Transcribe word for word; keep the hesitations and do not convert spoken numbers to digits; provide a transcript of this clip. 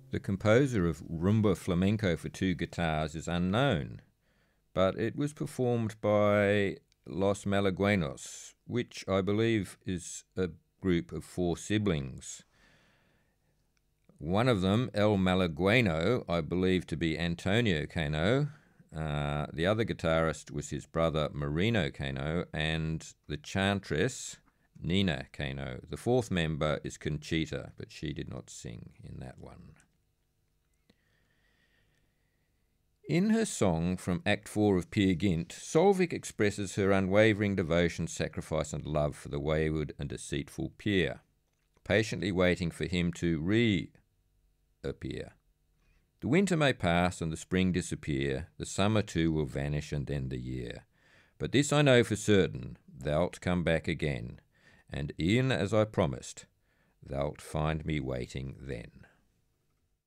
The composer of Rumba Flamenco for two guitars is unknown, but it was performed by Los Malagueños, which I believe is a group of four siblings. One of them, El Malagueño, I believe to be Antonio Cano. Uh, the other guitarist was his brother Marino Cano, and the chantress Nina Cano. The fourth member is Conchita, but she did not sing in that one. In her song from Act four of Peer Gynt, Solvik expresses her unwavering devotion, sacrifice and love for the wayward and deceitful Peer, patiently waiting for him to reappear. The winter may pass and the spring disappear, the summer too will vanish and then the year. But this I know for certain, thou'lt come back again, and e'en as I promised, thou'lt find me waiting then.